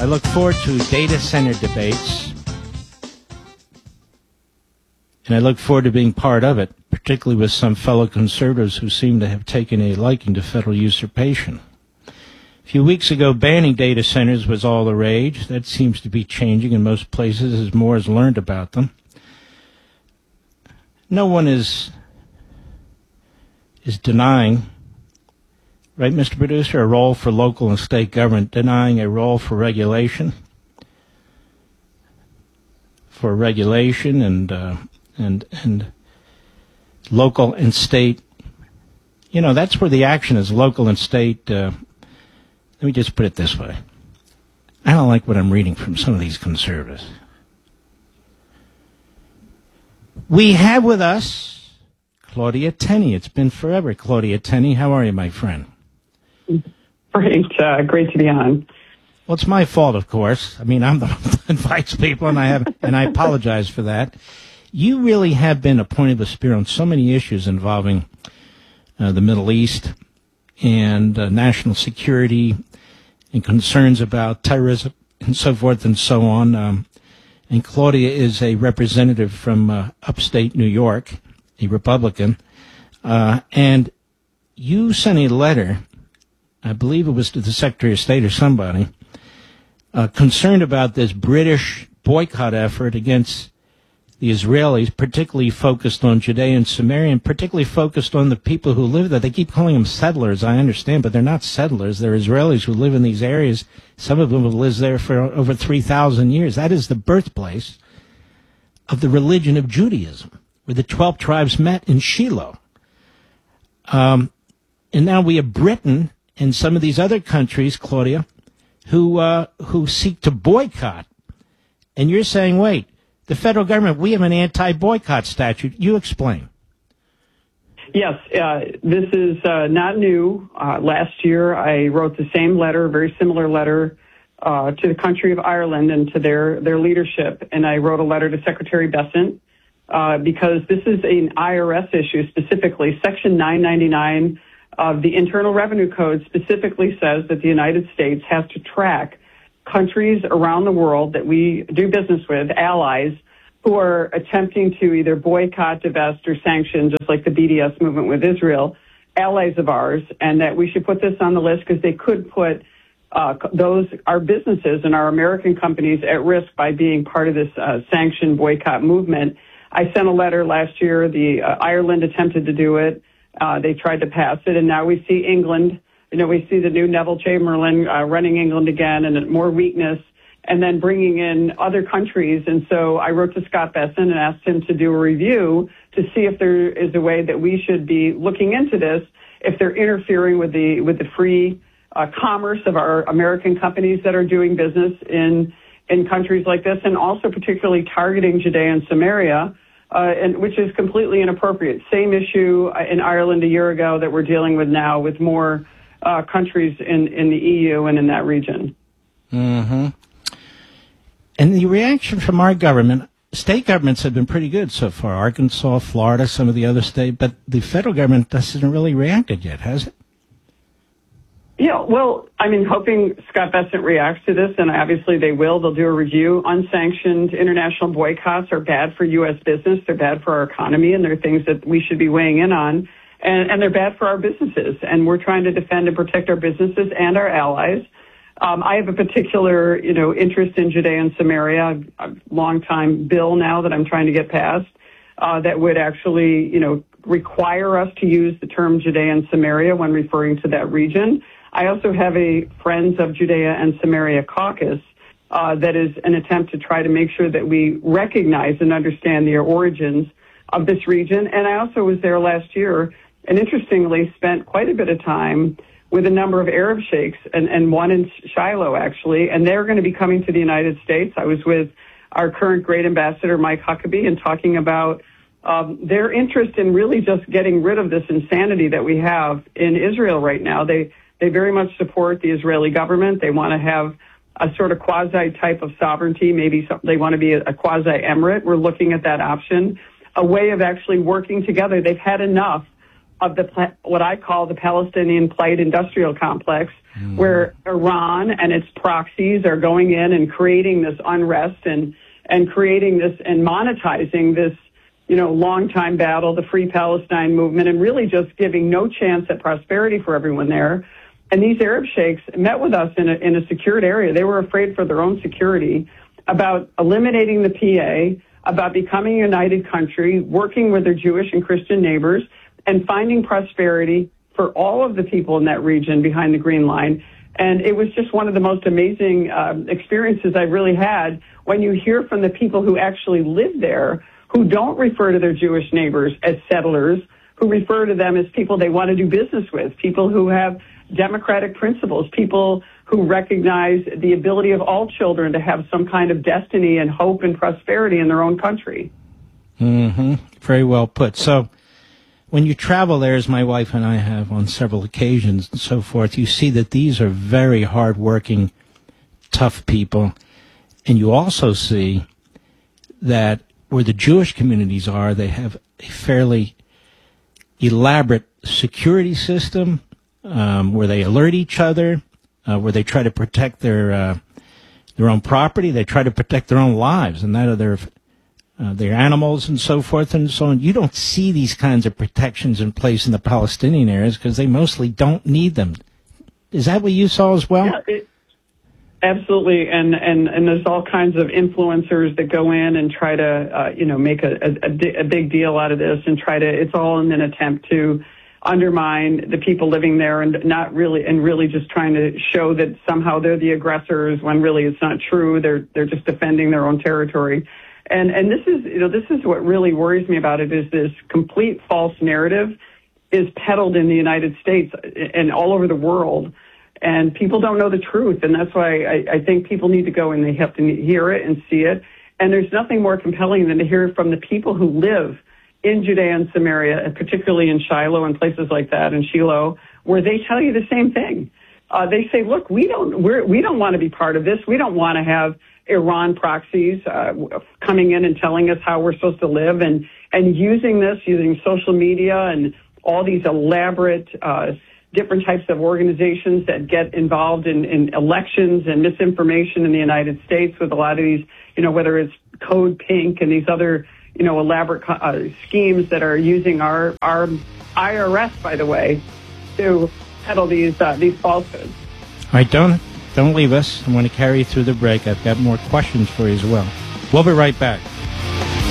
I look forward to data center debates, and I look forward to being part of it, particularly with some fellow conservatives who seem to have taken a liking to federal usurpation. A few weeks ago, banning data centers was all the rage. That seems to be changing in most places as more is learned about them. No one is denying, right, Mr. Producer, a role for local and state government, denying a role for regulation and local and state. You know, that's where the action is, local and state. Let me just put it this way. I don't like what I'm reading from some of these conservatives. We have with us Claudia Tenney. It's been forever, Claudia Tenney. How are you, my friend? Great. Great to be on. Well, it's my fault, of course. I mean, I'm the one that invites people, and I apologize for that. You really have been a point of the spear on so many issues involving the Middle East and national security and concerns about terrorism and so forth and so on. And Claudia is a representative from upstate New York, a Republican. And you sent a letter, I believe it was to the Secretary of State or somebody, concerned about this British boycott effort against the Israelis, particularly focused on Judea and Samaria, and particularly focused on the people who live there. They keep calling them settlers, I understand, but they're not settlers. They're Israelis who live in these areas. Some of them have lived there for over 3,000 years. That is the birthplace of the religion of Judaism, where the 12 tribes met in Shiloh. And now we have Britain and some of these other countries, Claudia, who seek to boycott. And you're saying, wait, the federal government, we have an anti-boycott statute. You explain. Yes, this is not new. Last year, I wrote the same letter, very similar letter, to the country of Ireland and to their leadership. And I wrote a letter to Secretary Bessent because this is an IRS issue specifically. Section 999 of the Internal Revenue Code specifically says that the United States has to track countries around the world that we do business with, allies, who are attempting to either boycott, divest, or sanction, just like the BDS movement with Israel, allies of ours, and that we should put this on the list because they could put our businesses and our American companies at risk by being part of this sanction boycott movement. I sent a letter last year. Ireland attempted to do it. They tried to pass it, and now we see England. You know, we see the new Neville Chamberlain running England again and more weakness, and then bringing in other countries. And so I wrote to Scott Bessent and asked him to do a review to see if there is a way that we should be looking into this, if they're interfering with the free commerce of our American companies that are doing business in countries like this, and also particularly targeting Judea and Samaria, and which is completely inappropriate. Same issue in Ireland a year ago that we're dealing with now with more countries in the EU and in that region. Mm-hmm. And the reaction from our government, state governments have been pretty good so far. Arkansas, Florida, some of the other states, but the federal government hasn't really reacted yet, has it? Yeah, well, I mean, hoping Scott Bessent reacts to this, and obviously they will. They'll do a review. Unsanctioned international boycotts are bad for U.S. business. They're bad for our economy, and they're things that we should be weighing in on. And they're bad for our businesses, and we're trying to defend and protect our businesses and our allies. I have a particular, interest in Judea and Samaria, a long-time bill now that I'm trying to get passed that would actually, require us to use the term Judea and Samaria when referring to that region. I also have a Friends of Judea and Samaria caucus that is an attempt to try to make sure that we recognize and understand the origins of this region. And I also was there last year and interestingly spent quite a bit of time with a number of Arab sheikhs and one in Shiloh, actually, and they're going to be coming to the United States. I was with our current great ambassador, Mike Huckabee, and talking about their interest in really just getting rid of this insanity that we have in Israel right now. They very much support the Israeli government. They want to have a sort of quasi type of sovereignty. Maybe they want to be a quasi emirate. We're looking at that option, a way of actually working together. They've had enough of what I call the Palestinian Plight Industrial Complex, where Iran and its proxies are going in and creating this unrest and creating this and monetizing this, long-time battle, the Free Palestine movement, and really just giving no chance at prosperity for everyone there. And these Arab sheikhs met with us in a secured area. They were afraid for their own security about eliminating the PA, about becoming a united country, working with their Jewish and Christian neighbors, and finding prosperity for all of the people in that region behind the Green Line. And it was just one of the most amazing experiences I've really had when you hear from the people who actually live there, who don't refer to their Jewish neighbors as settlers, who refer to them as people they want to do business with, people who have democratic principles, people who recognize the ability of all children to have some kind of destiny and hope and prosperity in their own country. Mm-hmm. Very well put. So when you travel there, as my wife and I have on several occasions and so forth, you see that these are very hardworking, tough people. And you also see that where the Jewish communities are, they have a fairly elaborate security system where they alert each other, where they try to protect their own property, they try to protect their own lives and that of their animals and so forth and so on. You don't see these kinds of protections in place in the Palestinian areas because they mostly don't need them. Is that what you saw as well? Yeah, absolutely. And there's all kinds of influencers that go in and try to, make a big deal out of this and it's all in an attempt to undermine the people living there and really just trying to show that somehow they're the aggressors when really it's not true. They're just defending their own territory. And this is what really worries me about it is this complete false narrative is peddled in the United States and all over the world. And people don't know the truth. And that's why I think people need to go and they have to hear it and see it. And there's nothing more compelling than to hear it from the people who live in Judea and Samaria, and particularly in Shiloh and places like that, in Shiloh, where they tell you the same thing. They say, look, we don't want to be part of this. We don't want to have Iran proxies coming in and telling us how we're supposed to live and using social media and all these elaborate different types of organizations that get involved in elections and misinformation in the United States with a lot of these, whether it's Code Pink and these other, elaborate schemes that are using our IRS, by the way, to peddle these falsehoods. All right, don't leave us. I want to carry you through the break. I've got more questions for you as well. We'll be right back.